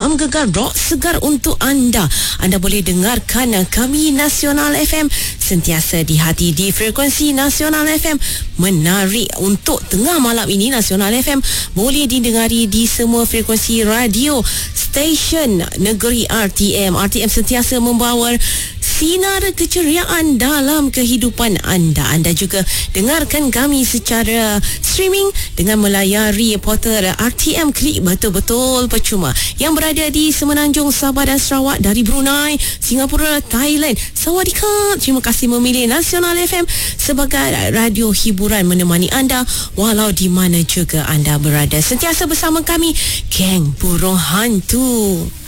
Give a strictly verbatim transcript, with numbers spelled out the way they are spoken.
Malam Gegar Rock segar untuk anda. Anda boleh dengarkan kami Nasional F M, sentiasa di hati di frekuensi Nasional F M. Menarik untuk tengah malam ini. Nasional F M boleh didengari di semua frekuensi radio stesen negeri R T M. R T M sentiasa membawa sinar keceriaan dalam kehidupan anda. Anda juga dengarkan kami secara streaming dengan melayari portal R T M Klik betul-betul percuma. Yang berada di Semenanjung, Sabah dan Sarawak, dari Brunei, Singapura, Thailand. Sawadika. Terima kasih memilih Nasional F M sebagai radio hiburan menemani anda walau di mana juga anda berada. Sentiasa bersama kami, Geng Burung Hantu.